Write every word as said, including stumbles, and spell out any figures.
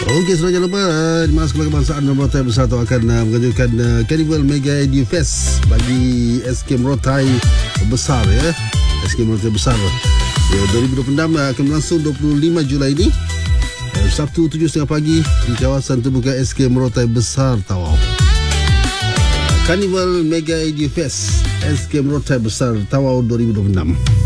Okey, sudah jangan lupa uh, Mas Keluarga Kebangsaan Merotai Bersatu akan uh, mengajukan uh, Carnival Mega Edu Fest bagi S K Merotai Besar ya. S K Merotai Besar ya, dua ribu dua puluh enam uh, akan berlangsung dua puluh lima Julai ini, uh, Sabtu tujuh tiga puluh pagi di kawasan terbuka S K Merotai Besar Tawau. uh, Carnival Mega Edu Fest S K Merotai Besar Tawau dua ribu dua puluh enam.